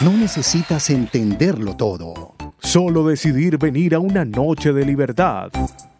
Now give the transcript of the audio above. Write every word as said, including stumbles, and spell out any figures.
No necesitas entenderlo todo. Solo decidir venir a una noche de libertad.